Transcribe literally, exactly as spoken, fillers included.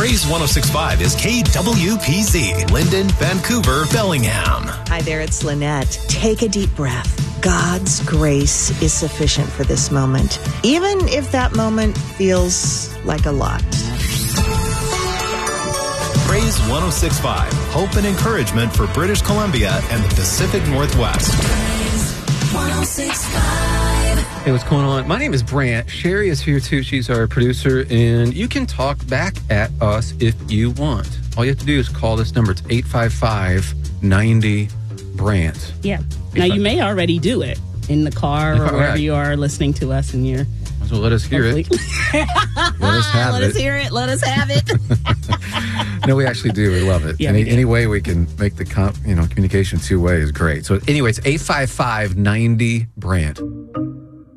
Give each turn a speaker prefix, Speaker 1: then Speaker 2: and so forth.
Speaker 1: Praise one oh six point five is K W P Z, Linden, Vancouver, Bellingham.
Speaker 2: Hi there, it's Lynette. Take a deep breath. God's grace is sufficient for this moment, even if that moment feels like a lot.
Speaker 1: Praise one oh six point five, hope and encouragement for British Columbia and the Pacific Northwest.
Speaker 3: Praise one oh six point five.
Speaker 4: Hey, what's going on? My name is Brant. Sherry is here too. She's our producer, and you can talk back at us if you want. All you have to do is call this number. It's eight five five, ninety, Brant.
Speaker 5: Yeah. Now, you may already do it in the car or wherever you are listening to us in your...
Speaker 4: So let us hear it. Let us have
Speaker 5: Let
Speaker 4: it.
Speaker 5: us hear it. Let us have it.
Speaker 4: No, we actually do. We love it.
Speaker 5: Yeah,
Speaker 4: any,
Speaker 5: we do.
Speaker 4: any way we can make the com- you know communication two way is great. So anyway, it's eight five five, ninety, Brant.